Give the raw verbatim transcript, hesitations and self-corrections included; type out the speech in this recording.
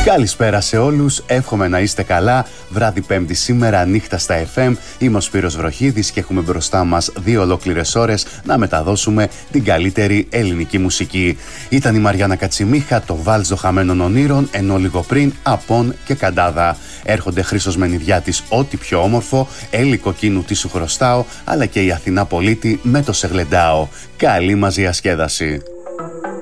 Καλησπέρα σε όλους, εύχομαι να είστε καλά. Βράδυ Πέμπτη σήμερα, νύχτα στα εφ εμ. Είμαι ο Σπύρος Βροχίδης και έχουμε μπροστά μας δύο ολόκληρες ώρες να μεταδώσουμε την καλύτερη ελληνική μουσική. Ήταν η Μαριάννα Κατσιμίχα, το βάλτζο χαμένων ονείρων, ενώ λίγο πριν Απών και Καντάδα. Έρχονται Χρήστος Μενιδιάτης, ό,τι πιο όμορφο, Έλλη Κοκκίνου, τι σου χρωστάω, αλλά και η Αθηνά Πολίτη με το Σε γλεντάω. Καλή μας διασκέδαση.